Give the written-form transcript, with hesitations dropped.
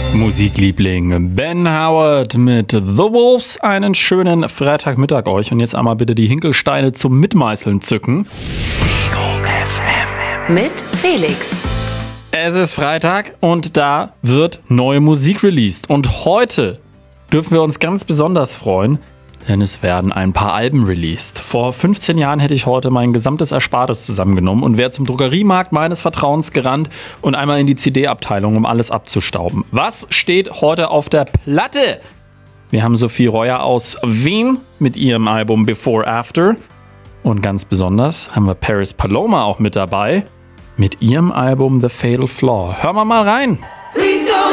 Musikliebling Ben Howard mit The Wolves. Einen schönen Freitagmittag euch. Und jetzt einmal bitte die Hinkelsteine zum Mitmeißeln zücken. Ego FM mit Felix. Es ist Freitag und da wird neue Musik released. Und heute dürfen wir uns ganz besonders freuen, denn es werden ein paar Alben released. Vor 15 Jahren hätte ich heute mein gesamtes Erspartes zusammengenommen und wäre zum Drogeriemarkt meines Vertrauens gerannt und einmal in die CD-Abteilung, um alles abzustauben. Was steht heute auf der Platte? Wir haben Sophie Reuer aus Wien mit ihrem Album Before After. Und ganz besonders haben wir Paris Paloma auch mit dabei mit ihrem Album The Fatal Flaw. Hören wir mal rein.